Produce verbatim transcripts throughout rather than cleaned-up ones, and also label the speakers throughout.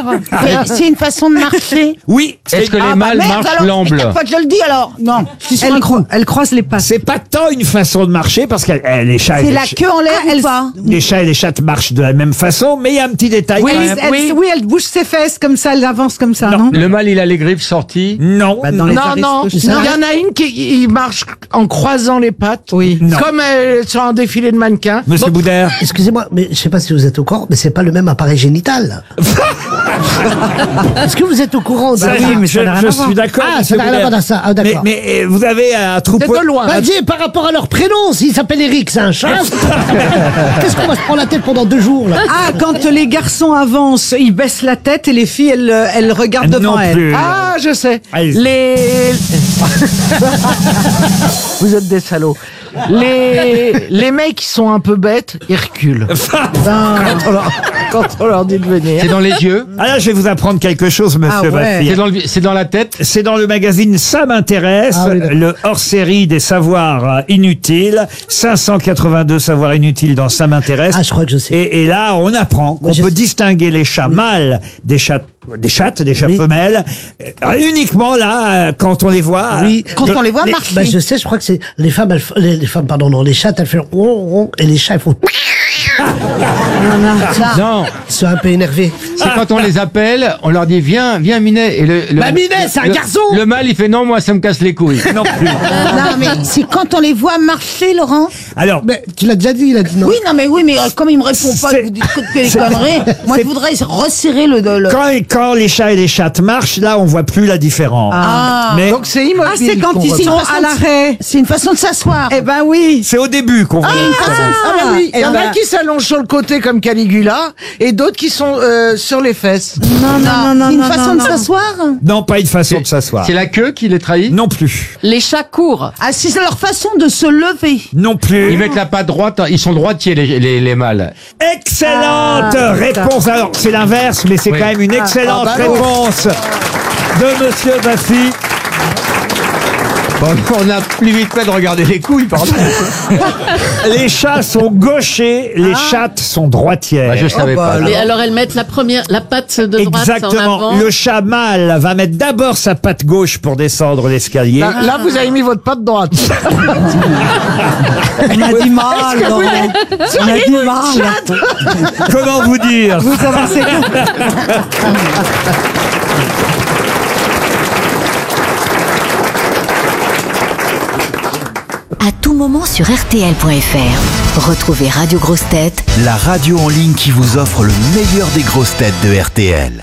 Speaker 1: l'heure.
Speaker 2: C'est- C'est une façon de marcher.
Speaker 3: Oui.
Speaker 4: Est-ce que les
Speaker 2: Ah, bah
Speaker 4: mâles
Speaker 2: merde,
Speaker 4: marchent
Speaker 2: alors,
Speaker 4: l'amble?
Speaker 2: mais pas que je le dis alors. Non. Je suis
Speaker 5: Elle,
Speaker 2: un
Speaker 5: cro-
Speaker 2: con.
Speaker 5: elle croise les pattes.
Speaker 3: C'est pas tant une façon de marcher parce que eh, les chats et
Speaker 2: C'est
Speaker 3: les,
Speaker 2: la
Speaker 3: ch-
Speaker 2: queue en l'air
Speaker 5: Elle-
Speaker 2: ou pas?
Speaker 3: les chats et les chattes marchent de la même façon, mais il y a un petit détail
Speaker 5: Oui,
Speaker 3: quand
Speaker 5: elle,
Speaker 3: même.
Speaker 5: elle-
Speaker 1: oui.
Speaker 5: oui, elle bouge ses fesses comme ça, elle avance comme ça, non,
Speaker 4: Le mâle, il a les griffes sorties.
Speaker 3: Non.
Speaker 5: Bah, dans les
Speaker 1: Non,
Speaker 5: aristos,
Speaker 1: non,
Speaker 5: je
Speaker 1: il
Speaker 5: sais
Speaker 1: y
Speaker 5: pas.
Speaker 1: en a une qui il marche en croisant les pattes.
Speaker 5: Oui.
Speaker 3: Non.
Speaker 1: Comme euh, sur un défilé de mannequins.
Speaker 3: Monsieur
Speaker 1: Bon,
Speaker 3: Boudère.
Speaker 6: Excusez-moi, mais je sais pas si vous êtes au courant, mais c'est pas le même appareil génital. Est-ce que vous êtes au courant de
Speaker 3: Ça,
Speaker 6: ça?
Speaker 5: oui, mais ça
Speaker 3: je,
Speaker 5: n'a rien
Speaker 3: je
Speaker 5: à voir.
Speaker 3: suis d'accord.
Speaker 6: Ah,
Speaker 3: monsieur
Speaker 6: ça n'a rien à
Speaker 3: Boudère.
Speaker 6: voir dans ça. Ah,
Speaker 3: mais,
Speaker 6: d'accord.
Speaker 3: mais euh, vous avez un
Speaker 1: c'est
Speaker 3: troupeau.
Speaker 1: de loin.
Speaker 6: Bah, dis, par rapport à leur prénom, s'il s'appelle Eric, c'est un chat. Qu'est-ce qu'on va se prendre la tête pendant deux jours, là?
Speaker 5: Ah, quand les garçons avancent, ils baissent la tête et les filles, elles, elles regardent devant
Speaker 3: non
Speaker 5: elles.
Speaker 3: plus.
Speaker 1: Ah, je sais.
Speaker 3: Allez.
Speaker 1: Les. Vous êtes des salauds. Les, les mecs qui sont un peu bêtes, ils reculent. quand, on leur, quand on leur dit de venir.
Speaker 4: C'est dans les yeux.
Speaker 3: Ah là, je vais vous apprendre quelque chose, monsieur
Speaker 5: Ah ouais.
Speaker 3: Baffi.
Speaker 4: C'est dans, le- c'est dans la tête.
Speaker 3: C'est dans le magazine Ça m'intéresse,
Speaker 6: Ah oui, d'accord.
Speaker 3: le hors-série des savoirs euh, inutiles. cinq cent quatre-vingt-deux savoirs inutiles dans Ça m'intéresse.
Speaker 6: Ah, je crois que je sais.
Speaker 3: Et, et là, on apprend qu'on
Speaker 6: Moi, je
Speaker 3: peut
Speaker 6: sais.
Speaker 3: distinguer les chats mâles des chats, des chattes, des chats
Speaker 6: Oui.
Speaker 3: femelles, euh, uniquement là, euh, quand on les voit.
Speaker 6: Oui.
Speaker 2: Quand
Speaker 3: de-
Speaker 2: on les voit
Speaker 6: Les-
Speaker 2: marcher.
Speaker 6: bah, je sais, je crois que c'est les femmes, elles f- les, les femmes, pardon, non, les chattes, elles font ron, ron, et les chats, ils font.
Speaker 4: Non,
Speaker 6: Ils sont un peu énervés.
Speaker 4: c'est quand on les appelle, on leur dit viens, viens Minet. Et le, le-
Speaker 6: Bah, Minet, c'est un
Speaker 4: le-
Speaker 6: garçon.
Speaker 4: Le mâle, il fait non, moi ça me casse les couilles.
Speaker 3: Non plus.
Speaker 2: Non, mais c'est quand on les voit marcher, Laurent.
Speaker 3: Alors,
Speaker 6: Mais tu l'as déjà dit, il a dit non.
Speaker 2: Oui, non, mais oui, mais euh, comme il me répond pas,
Speaker 3: C'est-
Speaker 2: que vous dites que des
Speaker 3: c'est-
Speaker 2: conneries. Moi,
Speaker 3: c'est-
Speaker 2: je voudrais resserrer le. le-
Speaker 3: quand, quand les chats et les chattes marchent, là, on voit plus la différence.
Speaker 2: Ah.
Speaker 3: Mais
Speaker 1: Donc c'est immobile.
Speaker 5: Ah, c'est quand
Speaker 1: qu'on
Speaker 5: ils
Speaker 1: remarque.
Speaker 5: sont
Speaker 2: une façon
Speaker 5: à
Speaker 2: de-
Speaker 5: l'arrêt.
Speaker 2: C'est une façon de s'asseoir.
Speaker 5: Eh ben oui.
Speaker 3: c'est au début qu'on voit la différence.
Speaker 1: Ah bah oui, il y en
Speaker 5: Eh
Speaker 1: a
Speaker 5: ben-
Speaker 1: qui s'allongent sur le côté comme Caligula et d'autres qui sont euh, sur les fesses.
Speaker 5: Non, non, non,
Speaker 2: C'est une
Speaker 5: non,
Speaker 2: façon
Speaker 5: non,
Speaker 2: de
Speaker 5: non.
Speaker 2: s'asseoir.
Speaker 3: Non, pas une façon de s'asseoir.
Speaker 4: C'est la queue qui les trahit.
Speaker 3: Non plus.
Speaker 7: Les chats courent.
Speaker 2: Ah, c'est leur façon de se lever.
Speaker 3: Non plus.
Speaker 4: Ils mettent la patte droite, ils sont droitiers les, les, les mâles.
Speaker 3: Excellente
Speaker 5: Ah,
Speaker 3: réponse. Alors, c'est l'inverse, mais c'est
Speaker 4: Oui.
Speaker 3: quand même une excellente
Speaker 1: Ah, bah non.
Speaker 3: réponse de Monsieur Baffy.
Speaker 4: Bon, on a plus vite fait de regarder les couilles, pardon.
Speaker 3: Les chats sont gauchers, les chattes sont droitières.
Speaker 4: Bah, je savais pas.
Speaker 7: Et alors elles mettent la première, la patte de droite en
Speaker 3: Exactement.
Speaker 7: avant.
Speaker 3: Le chat mâle va mettre d'abord sa patte gauche pour descendre l'escalier.
Speaker 1: Là, là, vous avez mis votre patte droite.
Speaker 5: On a du mal, Laurent. On a du mal.
Speaker 3: Comment vous dire
Speaker 5: Vous avancez.
Speaker 8: À tout moment sur R T L point F R. Retrouvez Radio Grosses Têtes
Speaker 9: La radio en ligne qui vous offre le meilleur des grosses têtes de R T L.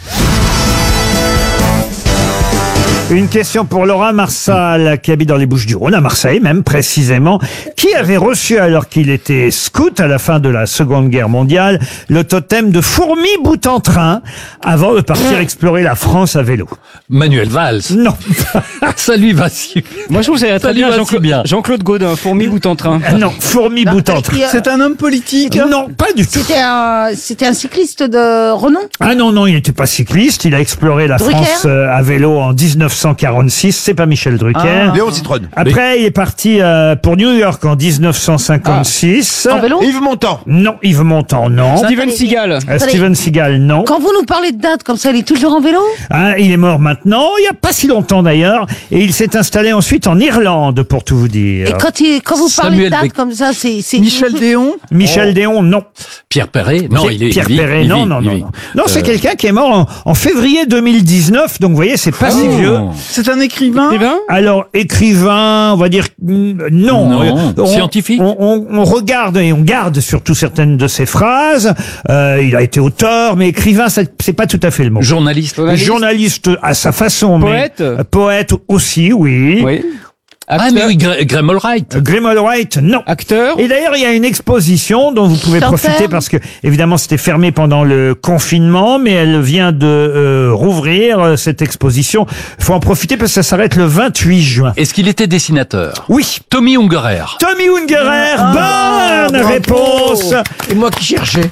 Speaker 3: Une question pour Laura Marsal, qui habite dans les Bouches-du-Rhône, à Marseille même précisément, qui avait reçu, alors qu'il était scout à la fin de la Seconde Guerre mondiale, le totem de fourmi bout en train, avant de partir explorer la France à vélo.
Speaker 10: Manuel Valls.
Speaker 3: Non.
Speaker 10: Ça lui va si
Speaker 11: Moi, je trouve que c'est très
Speaker 10: Ça lui
Speaker 11: bien
Speaker 10: va
Speaker 11: Jean-Claude
Speaker 10: si bien.
Speaker 11: Jean-Claude Gaudin, fourmi bout en train.
Speaker 3: Non, fourmi bout en train.
Speaker 5: C'est un homme politique.
Speaker 3: Non, pas du tout.
Speaker 2: C'était un, c'était un cycliste de renom.
Speaker 3: Ah non, non, il n'était pas cycliste. Il a exploré la
Speaker 2: Drucker
Speaker 3: France euh, à vélo en dix-neuf cent quarante-six. C'est pas Michel Drucker.
Speaker 12: Léon Citroën.
Speaker 3: Après, il est parti euh, pour New York en dix-neuf cent cinquante-six.
Speaker 2: En vélo.
Speaker 12: Yves Montand.
Speaker 3: Non, Yves Montand, non.
Speaker 11: Steven Seagal.
Speaker 3: Euh, Steven Seagal, non.
Speaker 2: Quand vous nous parlez de date comme ça, il est toujours en vélo.
Speaker 3: Hein, il est mort maintenant, il n'y a pas si longtemps d'ailleurs, et il s'est installé ensuite en Irlande, pour tout vous dire.
Speaker 2: Et quand, il, quand vous parlez
Speaker 10: Samuel
Speaker 2: de date
Speaker 10: Bec-
Speaker 2: comme ça, c'est c'est
Speaker 5: Michel Déon.
Speaker 3: Michel Déon, non.
Speaker 10: Pierre Perret. Non,
Speaker 3: C'est
Speaker 10: il est.
Speaker 3: Pierre
Speaker 10: il vit,
Speaker 3: Perret,
Speaker 10: il
Speaker 3: non,
Speaker 10: vit,
Speaker 3: non,
Speaker 10: il
Speaker 3: non,
Speaker 10: vit.
Speaker 3: non. Non, c'est
Speaker 10: Euh,
Speaker 3: quelqu'un qui est mort en, en février deux mille dix-neuf, donc vous voyez, c'est pas si
Speaker 10: Oh.
Speaker 3: vieux.
Speaker 5: C'est un écrivain.
Speaker 11: Eh ben,
Speaker 3: Alors, écrivain, on va dire mm, non.
Speaker 10: Non.
Speaker 3: Euh, on-
Speaker 10: Scientifique.
Speaker 3: on, on, on regarde et on garde surtout certaines de ses phrases. Euh, il a été auteur, mais écrivain, ça- c'est pas tout à fait le mot.
Speaker 10: Journaliste.
Speaker 11: Journaliste.
Speaker 3: Journaliste à sa façon,
Speaker 11: Poète.
Speaker 3: mais euh, poète aussi, oui.
Speaker 11: oui.
Speaker 10: Ah,
Speaker 11: Acteur.
Speaker 10: mais oui, Gra- Graham Allwright.
Speaker 3: Graham Allwright, non.
Speaker 11: Acteur.
Speaker 3: Et d'ailleurs, il y a une exposition dont vous pouvez
Speaker 2: Chanteur.
Speaker 3: profiter parce que, évidemment, c'était fermé pendant le confinement, mais elle vient de euh, rouvrir euh, cette exposition. Il faut en profiter parce que ça s'arrête le vingt-huit juin.
Speaker 10: Est-ce qu'il était dessinateur?
Speaker 3: Oui.
Speaker 10: Tommy Ungerer.
Speaker 3: Tommy Ungerer, bonne
Speaker 1: bravo.
Speaker 3: réponse.
Speaker 1: Et moi qui cherchais.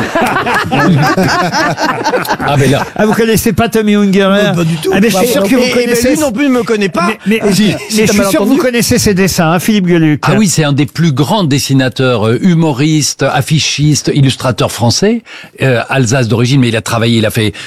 Speaker 10: Ah, mais là.
Speaker 3: Ah, vous connaissez pas Tommy Ungerer?
Speaker 12: Pas du tout.
Speaker 3: Ah, mais je suis sûr que vous
Speaker 12: Et- et ben,
Speaker 3: connaissez.
Speaker 12: lui non plus ne me connaît pas.
Speaker 3: Mais, mais-
Speaker 12: Et si-
Speaker 3: mais
Speaker 12: si
Speaker 3: je
Speaker 12: t'as
Speaker 3: suis
Speaker 12: mal
Speaker 3: sûr que vous
Speaker 12: entendu.
Speaker 3: connaissez ses dessins, hein, Philippe Gueluc.
Speaker 10: Ah oui, c'est un des plus grands dessinateurs, euh, humoristes, affichistes, illustrateurs français, euh, Alsace d'origine, mais il a travaillé, il a fait